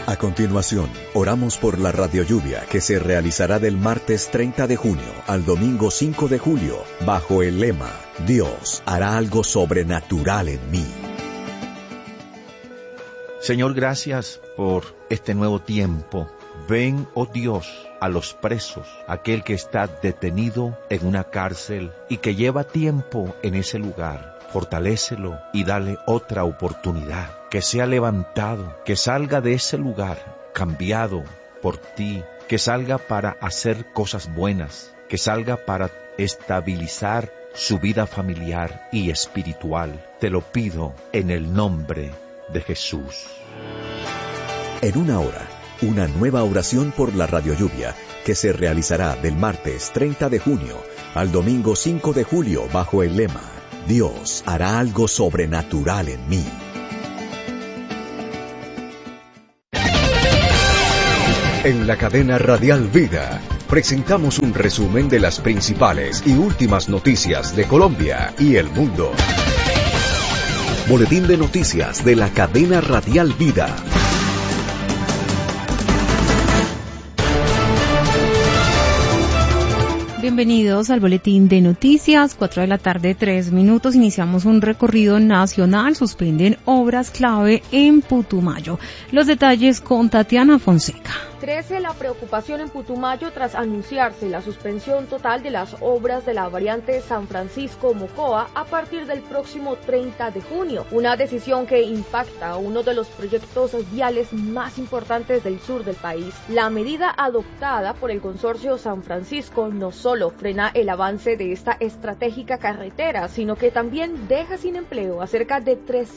A continuación, oramos por la radiolluvia que se realizará del martes 30 de junio al domingo 5 de julio, bajo el lema, Dios hará algo sobrenatural en mí. Señor, gracias por este nuevo tiempo. Ven, oh Dios, a los presos, aquel que está detenido en una cárcel y que lleva tiempo en ese lugar. Fortalécelo y dale otra oportunidad, que sea levantado, que salga de ese lugar cambiado por ti, que salga para hacer cosas buenas, que salga para estabilizar su vida familiar y espiritual. Te lo pido en el nombre de Jesús. En una hora, una nueva oración por la radiolluvia que se realizará del martes 30 de junio al domingo 5 de julio bajo el lema, Dios hará algo sobrenatural en mí. En la cadena Radial Vida presentamos un resumen de las principales y últimas noticias de Colombia y el mundo. Boletín de noticias de la cadena Radial Vida. Bienvenidos al Boletín de Noticias, 4 de la tarde, 3 minutos. Iniciamos un recorrido nacional. Suspenden obras clave en Putumayo. Los detalles con Tatiana Fonseca. Crece la preocupación en Putumayo tras anunciarse la suspensión total de las obras de la variante San Francisco-Mocoa a partir del próximo 30 de junio. Una decisión que impacta a uno de los proyectos viales más importantes del sur del país. La medida adoptada por el consorcio San Francisco no solo frena el avance de esta estratégica carretera, sino que también deja sin empleo a cerca de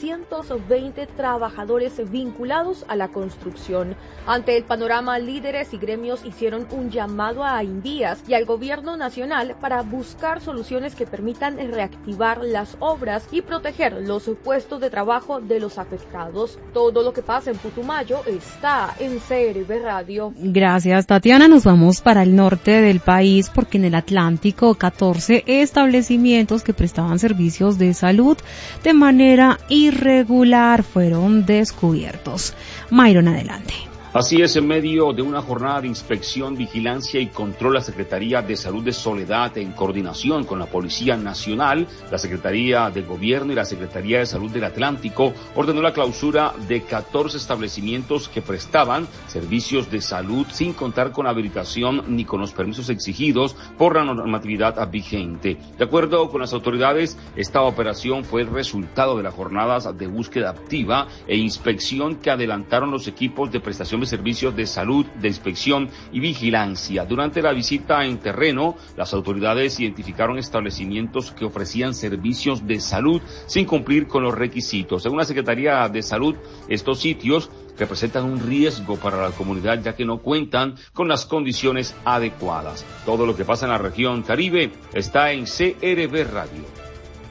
320 trabajadores vinculados a la construcción. Ante el panorama, líderes y gremios hicieron un llamado a Invías y al gobierno nacional para buscar soluciones que permitan reactivar las obras y proteger los puestos de trabajo de los afectados. Todo lo que pasa en Putumayo está en CRB Radio. Gracias, Tatiana. Nos vamos para el norte del país porque en el Atlántico 14 establecimientos que prestaban servicios de salud de manera irregular fueron descubiertos. Myron, adelante. Así es, en medio de una jornada de inspección, vigilancia y control, la Secretaría de Salud de Soledad, en coordinación con la Policía Nacional, la Secretaría de Gobierno y la Secretaría de Salud del Atlántico, ordenó la clausura de 14 establecimientos que prestaban servicios de salud sin contar con habilitación ni con los permisos exigidos por la normatividad vigente. De acuerdo con las autoridades, esta operación fue el resultado de las jornadas de búsqueda activa e inspección que adelantaron los equipos de prestación de servicios de salud, de inspección y vigilancia. Durante la visita en terreno, las autoridades identificaron establecimientos que ofrecían servicios de salud sin cumplir con los requisitos. Según la Secretaría de Salud, estos sitios representan un riesgo para la comunidad ya que no cuentan con las condiciones adecuadas. Todo lo que pasa en la región Caribe está en CRB Radio.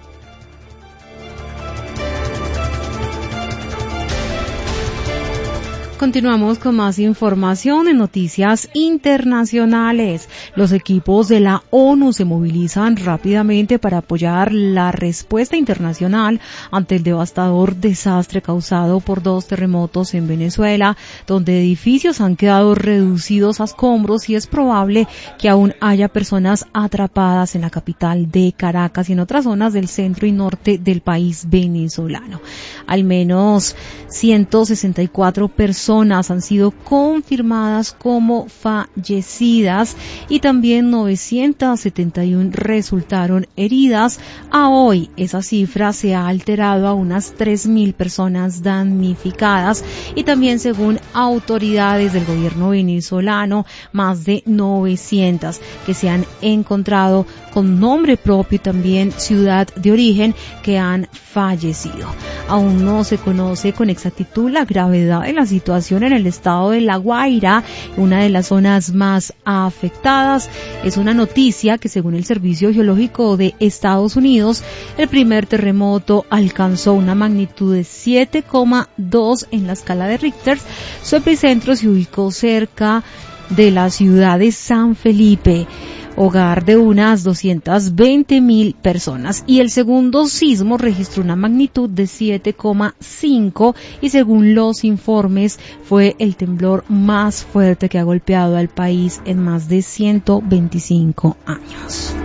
Continuamos con más información en noticias internacionales. Los equipos de la ONU se movilizan rápidamente para apoyar la respuesta internacional ante el devastador desastre causado por 2 terremotos en Venezuela, donde edificios han quedado reducidos a escombros y es probable que aún haya personas atrapadas en la capital de Caracas y en otras zonas del centro y norte del país venezolano. Al menos 164 personas han sido confirmadas como fallecidas y también 971 resultaron heridas. A hoy esa cifra se ha alterado a unas 3.000 personas damnificadas y también, según autoridades del gobierno venezolano, más de 900 que se han encontrado con nombre propio y también ciudad de origen que han fallecido. Aún no se conoce con exactitud la gravedad de la situación en el estado de La Guaira, una de las zonas más afectadas. Es una noticia que, según el Servicio Geológico de Estados Unidos, el primer terremoto alcanzó una magnitud de 7,2 en la escala de Richter. Su epicentro se ubicó cerca de la ciudad de San Felipe. hogar de unas 220.000 personas. Y el segundo sismo registró una magnitud de 7,5 y según los informes fue el temblor más fuerte que ha golpeado al país en más de 125 años.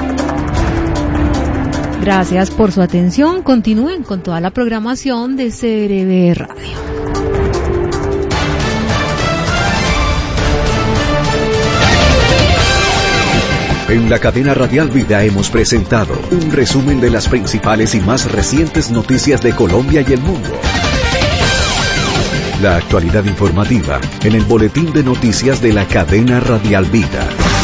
Gracias por su atención. Continúen con toda la programación de CRB Radio. En la cadena Radial Vida hemos presentado un resumen de las principales y más recientes noticias de Colombia y el mundo. La actualidad informativa en el boletín de noticias de la cadena Radial Vida.